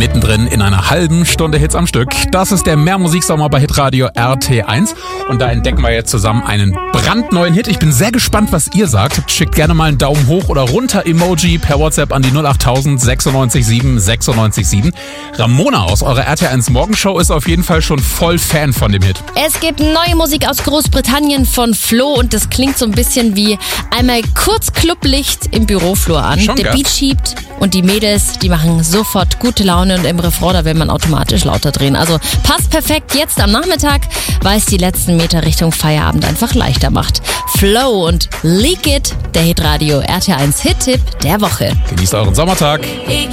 mittendrin in einer halben Stunde Hits am Stück. Das ist der Mehrmusiksommer bei Hitradio RT1 und da entdecken wir jetzt zusammen einen brandneuen Hit. Ich bin sehr gespannt, was ihr sagt. Schickt gerne mal einen Daumen hoch oder runter Emoji per WhatsApp an die 08000 96 7 96 7. Ramona aus eurer RT1 Morgenshow ist auf jeden Fall schon voll Fan von dem Hit. Es gibt neue Musik aus Großbritannien von Flo und das klingt so ein bisschen wie einmal kurz Clublicht im Büroflur an. Schon Der geil. Beat schiebt und die Mädels, die machen sofort gute Laune und im Refrain, da will man automatisch lauter drehen. Also passt perfekt jetzt am Nachmittag, weil es die letzten Meter Richtung Feierabend einfach leichter macht. Flo und Leak It, der Hitradio RT1 Hit-Tipp der Woche. Genießt euren Sommertag.